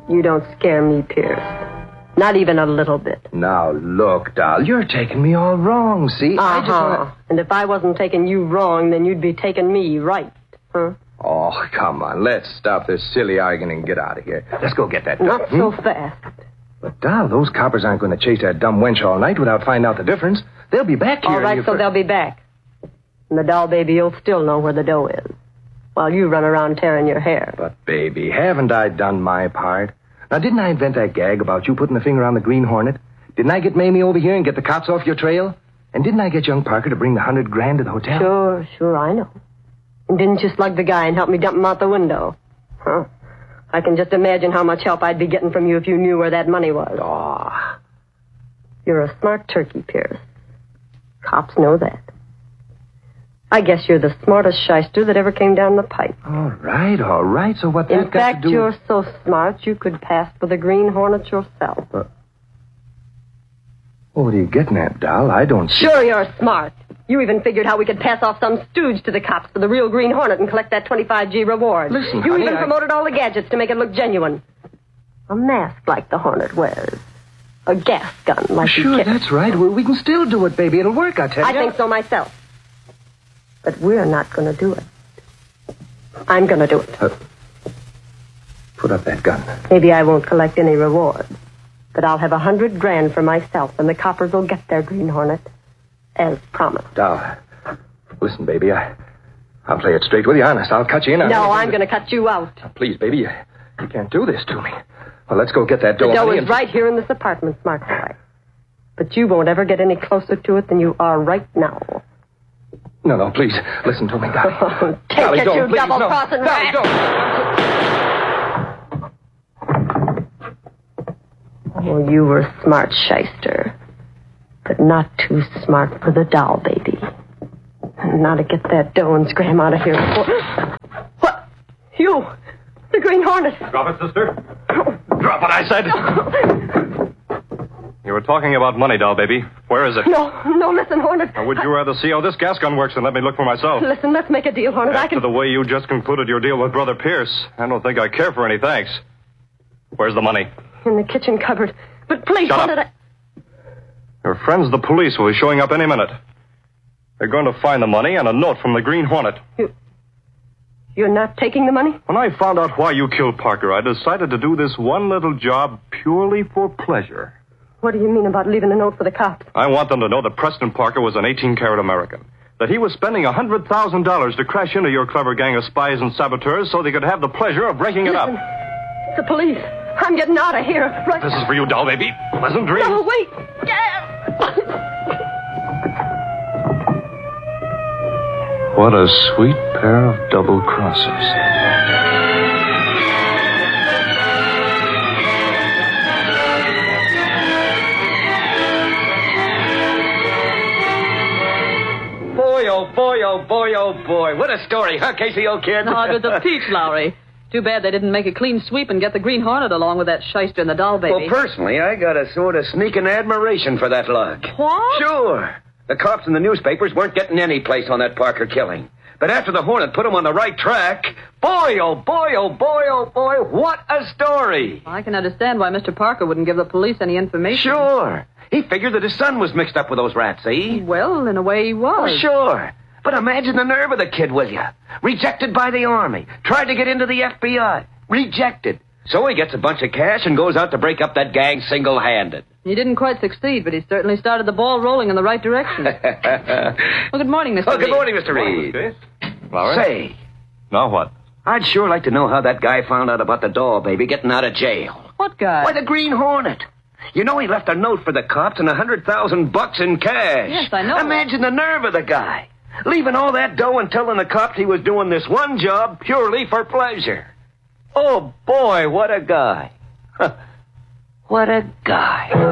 You don't scare me, Pierce. Not even a little bit. Now, look, doll, you're taking me all wrong, see? I just wanna... And if I wasn't taking you wrong, then you'd be taking me right, huh? Oh, come on. Let's stop this silly arguing and get out of here. Let's go get that doll. Not so fast. But, doll, those coppers aren't going to chase that dumb wench all night without finding out the difference. They'll be back here. All right, so they'll be back. And the doll baby will still know where the dough is, while you run around tearing your hair. But, baby, haven't I done my part? Now, didn't I invent that gag about you putting the finger on the Green Hornet? Didn't I get Mamie over here and get the cops off your trail? And didn't I get young Parker to bring the $100,000 to the hotel? Sure, I know. And didn't you slug the guy and help me dump him out the window? Huh? I can just imagine how much help I'd be getting from you if you knew where that money was. Aw. You're a smart turkey, Pierce. Cops know that. I guess you're the smartest shyster that ever came down the pipe. All right. So what In that got to do... fact, you're so smart you could pass for the Green Hornet yourself. What are you getting at, doll? I don't see... Sure you're smart. You even figured how we could pass off some stooge to the cops for the real Green Hornet and collect that 25G reward. Listen, You honey, even promoted all the gadgets to make it look genuine. A mask like the Hornet wears. A gas gun like he Sure, kicks. that's right. We can still do it, baby. It'll work, I tell you. I think so myself. But we're not going to do it. I'm going to do it. Put up that gun. Maybe I won't collect any reward, but I'll have $100,000 for myself, and the coppers will get their Green Hornet, as promised. Doll, listen, baby, I'll play it straight with you, honest. I'll cut you in on No, anything I'm going to cut you out. Now, please, baby, you can't do this to me. Well, let's go get that dough. The dough honey, is right here in this apartment, smart boy. But you won't ever get any closer to it than you are right now. No, please, listen to me, Dolly. Oh, take Dolly, it, don't, you please, double-crossing no. rat. Dolly, don't. Oh, you were a smart shyster, but not too smart for the doll baby. And now to get that dough and scram out of here before... What? You! The Green Hornet! Drop it, sister. Drop what I said. You were talking about money, doll baby. Where is it? No, listen, Hornet. Or would you rather see how this gas gun works than let me look for myself? Listen, let's make a deal, Hornet. After the way you just concluded your deal with Brother Pierce, I don't think I care for any thanks. Where's the money? In the kitchen cupboard. But please, Shut Hornet, up. Your friends, the police, will be showing up any minute. They're going to find the money and a note from the Green Hornet. You're not taking the money? When I found out why you killed Parker, I decided to do this one little job purely for pleasure. What do you mean about leaving a note for the cops? I want them to know that Preston Parker was an 18-carat American. That he was spending $100,000 to crash into your clever gang of spies and saboteurs so they could have the pleasure of breaking it up. It's the police. I'm getting out of here. Right. This is for you, doll baby. Pleasant dreams. No, wait. What a sweet pair of double crosses. Oh, boy. What a story, huh, Casey, old kid? No, it was a peach, Lowry. Too bad they didn't make a clean sweep and get the Green Hornet along with that shyster and the doll baby. Well, personally, I got a sort of sneaking admiration for that luck. What? Sure. The cops and the newspapers weren't getting any place on that Parker killing. But after the Hornet put them on the right track, boy, what a story. I can understand why Mr. Parker wouldn't give the police any information. Sure. He figured that his son was mixed up with those rats, see? Well, in a way he was. Oh, sure. But imagine the nerve of the kid, will you? Rejected by the Army. Tried to get into the FBI. Rejected. So he gets a bunch of cash and goes out to break up that gang single-handed. He didn't quite succeed, but he certainly started the ball rolling in the right direction. Well, good morning, Mr. Oh, good Reed. morning, Mr. Reed. Lowry? Say, Now what? I'd sure like to know how that guy found out about the doll baby getting out of jail. What guy? Why, the Green Hornet. You know he left a note for the cops and $100,000 in cash. Yes, I know. Imagine the nerve of the guy. Leaving all that dough and telling the cops he was doing this one job purely for pleasure. Oh, boy, what a guy. What a guy.